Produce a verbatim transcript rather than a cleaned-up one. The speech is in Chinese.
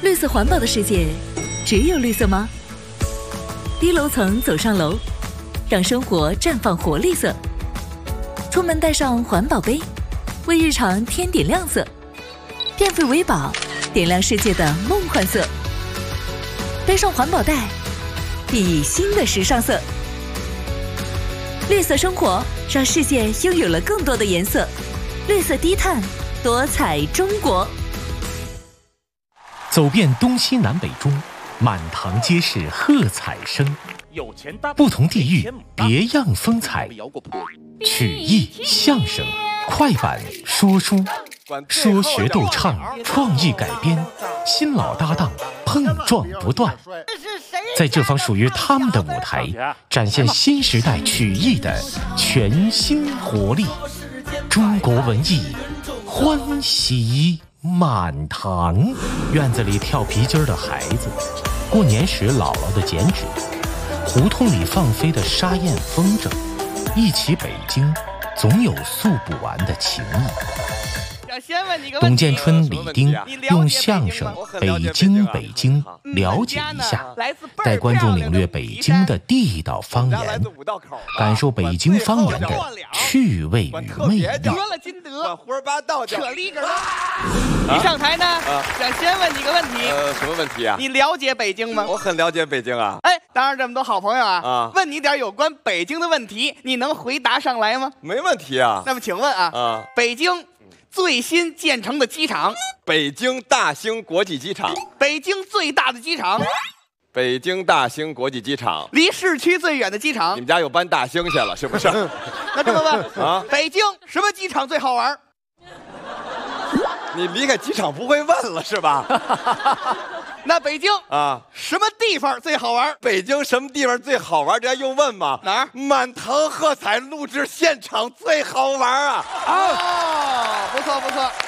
绿色环保的世界，只有绿色吗？低楼层走上楼，让生活绽放活力色。出门带上环保杯，为日常添点亮色。电费为宝，点亮世界的梦幻色。背上环保袋，熠熠新的时尚色。绿色生活，让世界拥有了更多的颜色。绿色低碳，多彩中国。 走遍东西南北中，满堂皆是喝彩声。不同地域，别样风采。曲艺、相声、快板、说书，说学逗唱，创意改编，新老搭档碰撞不断。在这方属于他们的舞台，展现新时代曲艺的全新活力。中国文艺，欢喜满堂。院子里跳皮筋的孩子，过年时姥姥的剪纸，胡同里放飞的沙燕风筝，一起北京，总有诉不完的情谊。董建春、李丁用相声《北京北京》了解一下，带观众领略北京的地道方言，感受北京方言的趣味与魅力。 得了金德，胡说八道，扯离着了。你上台呢，想先问你个问题。 呃，什么问题啊？ 你了解北京吗？ 我很了解北京啊。 哎，当然这么多好朋友啊， 啊， 问你点有关北京的问题，你能回答上来吗？ 没问题啊。 那么请问啊， 啊， 北京最新建成的机场， 北京大兴国际机场。 北京最大的机场， 北京大兴国际机场。 离市区最远的机场。 你们家又搬大兴去了是不是？ 那这么问啊， 北京什么机场最好玩？ 你离开机场不会问了是吧？ 那北京啊， 什么地方最好玩？ 北京什么地方最好玩？这还用问吗？ 哪儿？ 满堂喝彩录制现场最好玩啊！ 哦，不错不错。